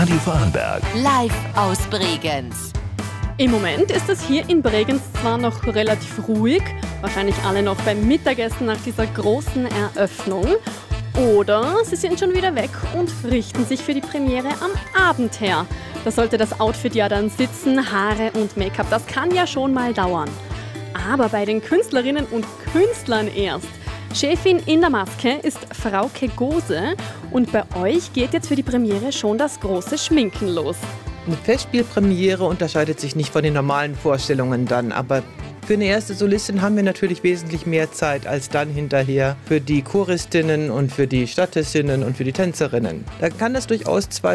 Radio Vorarlberg. Live aus Bregenz. Im Moment ist es hier in Bregenz zwar noch relativ ruhig, wahrscheinlich alle noch beim Mittagessen nach dieser großen Eröffnung, oder sie sind schon wieder weg und richten sich für die Premiere am Abend her. Da sollte das Outfit ja dann sitzen, Haare und Make-up, das kann ja schon mal dauern. Aber bei den Künstlerinnen und Künstlern erst. Chefin in der Maske ist Frauke Gose und bei euch geht jetzt für die Premiere schon das große Schminken los. Eine Festspielpremiere unterscheidet sich nicht von den normalen Vorstellungen dann, aber für eine erste Solistin haben wir natürlich wesentlich mehr Zeit als dann hinterher für die Choristinnen und für die Statistinnen und für die Tänzerinnen. Da kann es durchaus 2